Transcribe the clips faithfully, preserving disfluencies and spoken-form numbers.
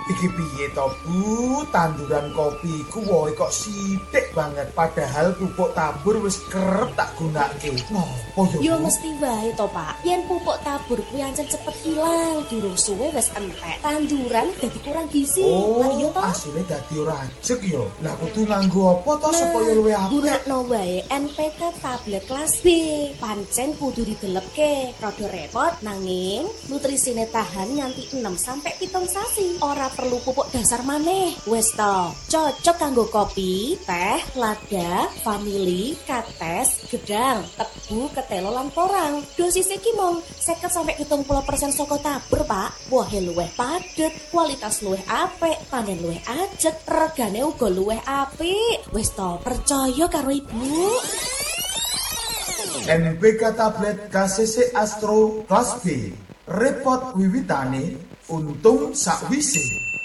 Iki piye to, Bu? Tanduran kopi ku wohe kok sithik banget padahal pupuk tabur wis kerep tak gunake. Ngopo yo? Yo mesti wae to, Pak. Yen pupuk tabur kuwi ancen cepet ilang, durung suwe wis entek. Tanduran dadi kurang gizi. Oh, Lah iya to? asline dadi ora ajeg yo. Lah kudu nganggo apa to supaya luwih apik? Gunakno wae N P K tablet kelas B. Pancen kudu didelepke. Rada repot nanging nutrisine tahan nganti enam sampai pitung sasi. Ora perlu pupuk dasar maneh. Wes to, cocok kanggo kopi, teh, lada, vanili, kates, gedang, tebu, ketelo lan porang. Dosis iki mung seket sampai tujuh puluh persen saka tabur, Pak. Wohe luwih padet, kualitas luwih apik, panen luwih ajeg, regane uga luwih apik. Wes to, percaya karo Ibu. N P K tablet K C C Astro kelas B. Repot wiwitane, untung sakwise.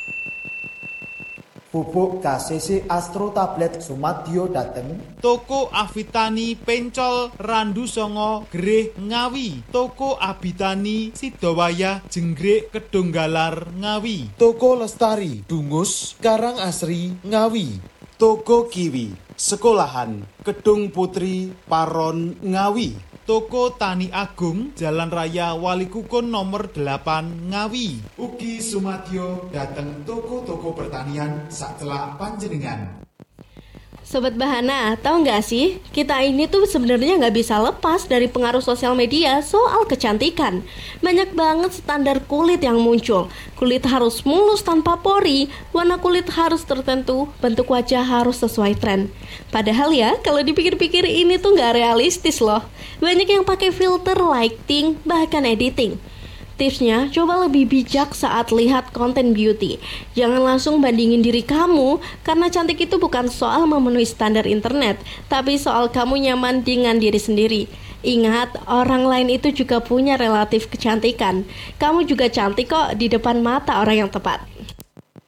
Pupuk K C C Astro tablet sumadyo dateng Toko Avitani Pencol Randu Songo Gereh Ngawi, Toko Abitani Sidowaya Jenggrik Kedunggalar Ngawi, Toko Lestari Dungus Karang Asri Ngawi, Toko Kiwi Sekolahan Kedung Putri Paron Ngawi, Toko Tani Agung Jalan Raya Walikukun nomor delapan Ngawi. Ugi sumadyo dateng toko-toko pertanian sacelak panjenengan. Sobat Bahana, tahu nggak sih? Kita ini tuh sebenarnya nggak bisa lepas dari pengaruh sosial media soal kecantikan. Banyak banget standar kulit yang muncul. Kulit harus mulus tanpa pori, warna kulit harus tertentu, bentuk wajah harus sesuai tren. Padahal ya, kalau dipikir-pikir ini tuh nggak realistis loh. Banyak yang pakai filter, lighting, bahkan editing. Tipsnya, coba lebih bijak saat lihat konten beauty. Jangan langsung bandingin diri kamu, karena cantik itu bukan soal memenuhi standar internet, tapi soal kamu nyaman dengan diri sendiri. Ingat, orang lain itu juga punya relatif kecantikan. Kamu juga cantik kok di depan mata orang yang tepat.